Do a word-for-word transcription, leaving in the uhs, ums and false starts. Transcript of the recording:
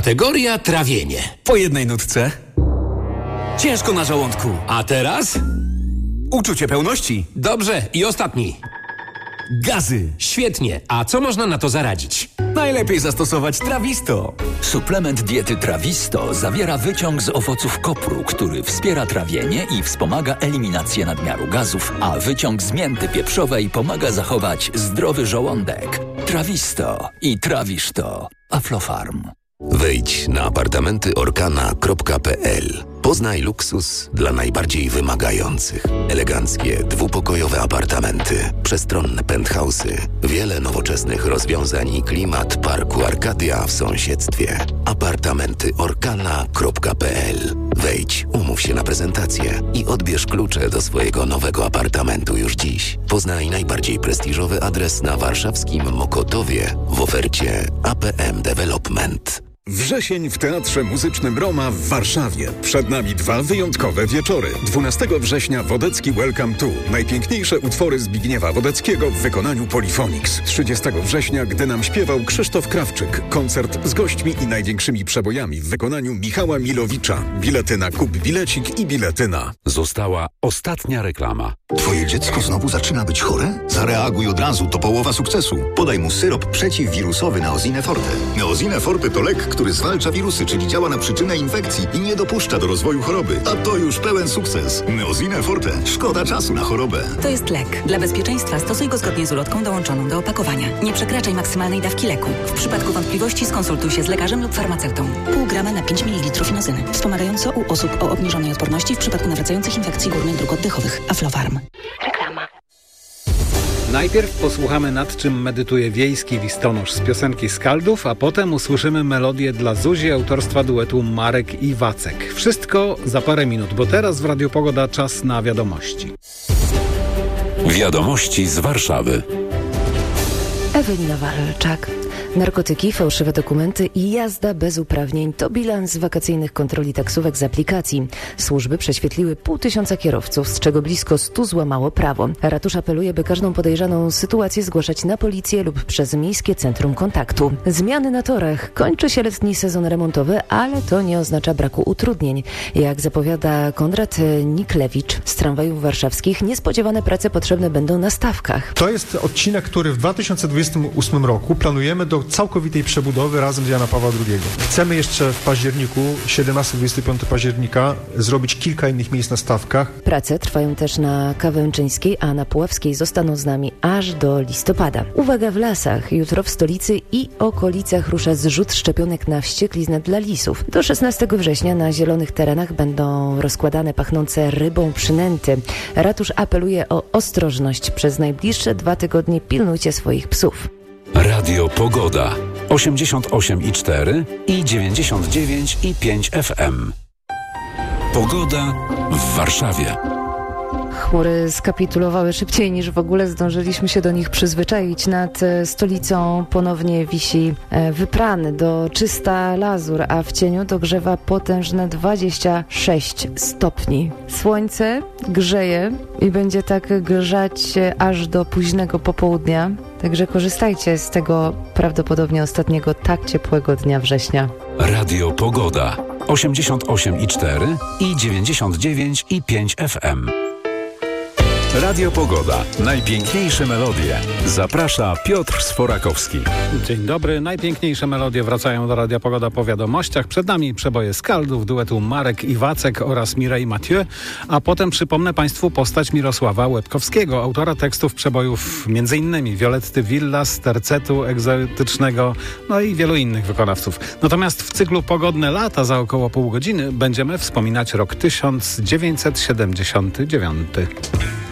Kategoria trawienie. Po jednej nutce. Ciężko na żołądku. A teraz? Uczucie pełności. Dobrze, i ostatni. Gazy. Świetnie. A co można na to zaradzić? Najlepiej zastosować Trawisto. Suplement diety Trawisto zawiera wyciąg z owoców kopru, który wspiera trawienie i wspomaga eliminację nadmiaru gazów, a wyciąg z mięty pieprzowej pomaga zachować zdrowy żołądek. Trawisto i trawisz to. Aflofarm. Wejdź na apartamenty orkana kropka p l. Poznaj luksus dla najbardziej wymagających. Eleganckie, dwupokojowe apartamenty, przestronne penthouse'y, wiele nowoczesnych rozwiązań i klimat parku Arkadia w sąsiedztwie. apartamenty orkana kropka p l. Wejdź, umów się na prezentację i odbierz klucze do swojego nowego apartamentu już dziś. Poznaj najbardziej prestiżowy adres na warszawskim Mokotowie w ofercie A P M Development. Wrzesień w Teatrze Muzycznym Roma w Warszawie. Przed nami dwa wyjątkowe wieczory. dwunastego września Wodecki Welcome to. Najpiękniejsze utwory Zbigniewa Wodeckiego w wykonaniu Polyphonics. trzydziestego września, gdy nam śpiewał Krzysztof Krawczyk. Koncert z gośćmi i największymi przebojami w wykonaniu Michała Milowicza. Bilety na Kup Bilecik i Biletyna. Została ostatnia reklama. Twoje dziecko znowu zaczyna być chore? Zareaguj od razu, to połowa sukcesu. Podaj mu syrop przeciwwirusowy Neosine Forte. Neosine Forte to lek, który zwalcza wirusy, czyli działa na przyczynę infekcji i nie dopuszcza do rozwoju choroby. A to już pełen sukces. Neosine Forte. Szkoda czasu na chorobę. To jest lek. Dla bezpieczeństwa stosuj go zgodnie z ulotką dołączoną do opakowania. Nie przekraczaj maksymalnej dawki leku. W przypadku wątpliwości skonsultuj się z lekarzem lub farmaceutą. Pół grama na pięć mililitrów inozyny. Wspomagająco u osób o obniżonej odporności w przypadku nawracających infekcji górnych dróg oddechowych. Aflofarm. Reklama. Najpierw posłuchamy, nad czym medytuje wiejski listonosz z piosenki Skaldów, a potem usłyszymy melodię dla Zuzi autorstwa duetu Marek i Wacek. Wszystko za parę minut, bo teraz w Radiu Pogoda czas na wiadomości. Wiadomości z Warszawy. Ewelina Walczak. Narkotyki, fałszywe dokumenty i jazda bez uprawnień to bilans wakacyjnych kontroli taksówek z aplikacji. Służby prześwietliły pół tysiąca kierowców, z czego blisko stu złamało prawo. Ratusz apeluje, by każdą podejrzaną sytuację zgłaszać na policję lub przez Miejskie Centrum Kontaktu. Zmiany na torach. Kończy się letni sezon remontowy, ale to nie oznacza braku utrudnień. Jak zapowiada Konrad Niklewicz z tramwajów warszawskich, niespodziewane prace potrzebne będą na stawkach. To jest odcinek, który w dwa tysiące dwudziestym ósmym roku planujemy do całkowitej przebudowy razem z Jana Pawła drugiego. Chcemy jeszcze w październiku, siedemnastego do dwudziestego piątego października, zrobić kilka innych miejsc na stawkach. Prace trwają też na Kawęczyńskiej, a na Puławskiej zostaną z nami aż do listopada. Uwaga w lasach! Jutro w stolicy i okolicach rusza zrzut szczepionek na wściekliznę dla lisów. Do szesnastego września na zielonych terenach będą rozkładane pachnące rybą przynęty. Ratusz apeluje o ostrożność. Przez najbliższe dwa tygodnie pilnujcie swoich psów. Radio Pogoda osiemdziesiąt osiem i cztery i dziewięćdziesiąt dziewięć i pięć F M. Pogoda w Warszawie. Chmury skapitulowały szybciej niż w ogóle zdążyliśmy się do nich przyzwyczaić. Nad stolicą ponownie wisi wyprany do czysta lazur, a w cieniu dogrzewa potężne dwadzieścia sześć stopni. Słońce grzeje i będzie tak grzać aż do późnego popołudnia. Także korzystajcie z tego prawdopodobnie ostatniego tak ciepłego dnia września. Radio Pogoda osiemdziesiąt osiem i cztery i dziewięćdziesiąt dziewięć i pięć F M. Radio Pogoda. Najpiękniejsze melodie. Zaprasza Piotr Sforakowski. Dzień dobry. Najpiękniejsze melodie wracają do Radia Pogoda po wiadomościach. Przed nami przeboje Skaldów, duetu Marek i Wacek oraz Mireille Mathieu. A potem przypomnę Państwu postać Mirosława Łebkowskiego, autora tekstów przebojów między innymi Violetty Villas, Tercetu Egzotycznego, no i wielu innych wykonawców. Natomiast w cyklu Pogodne lata za około pół godziny będziemy wspominać rok tysiąc dziewięćset siedemdziesiąty dziewiąty.